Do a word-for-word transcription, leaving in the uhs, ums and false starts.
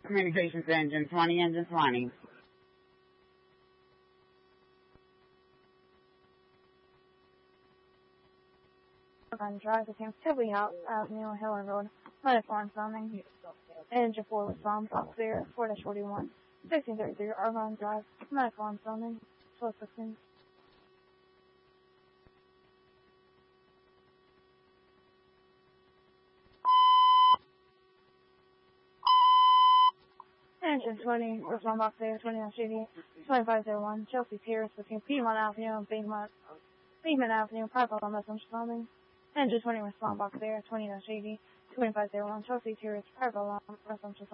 Communications engine twenty, engine twenty. On drive attempts Tilby House Avenue, Helen Road, minus one sounding. Engine four was bombed off clear, four dash forty-one. sixteen thirty-three, Argonne Drive, minus one sounding, twelve sixteen. Engine twenty, respond box there, twenty dash eighty, twenty-five oh one, Chelsea Pierce between Piedmont Avenue and Piedmont, Piedmont Avenue, Pipeline on message sounding. Engine twenty, respond box there, twenty dash eighty, twenty-five oh one, Chelsea Pierce, Pipeline on message